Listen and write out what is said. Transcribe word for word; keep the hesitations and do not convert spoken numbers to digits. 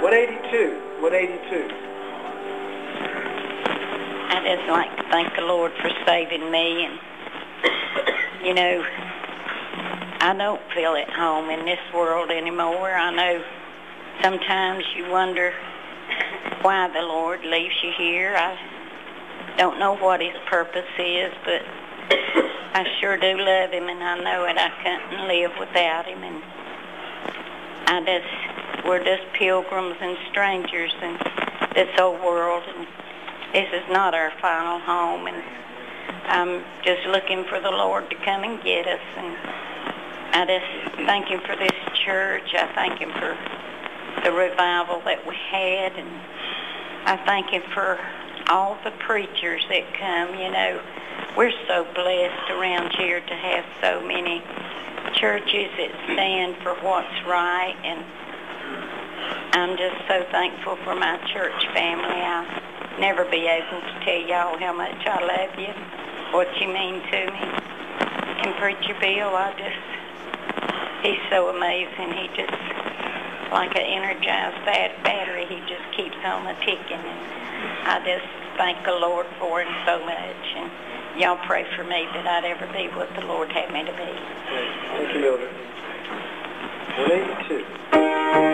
one eighty-two. one eighty-two. I just like to thank the Lord for saving me, and, you know, I don't feel at home in this world anymore. I know sometimes you wonder why the Lord leaves you here. I don't know what his purpose is, but I sure do love him, and I know it. I couldn't live without him, and I just, we're just pilgrims and strangers in this old world, and this is not our final home, and I'm just looking for the Lord to come and get us, and I just thank him for this church. I thank him for the revival that we had, and I thank him for all the preachers that come. You know, we're so blessed around here to have so many churches that stand for what's right, and I'm just so thankful for my church family. I'll never be able to tell y'all how much I love you, what you mean to me. And Preacher Bill, I just, he's so amazing. He just, like an energized bat- battery, he just keeps on a ticking. And I just thank the Lord for him so much. And y'all pray for me that I'd ever be what the Lord had me to be. Thank you, Mildred. one eighty-two.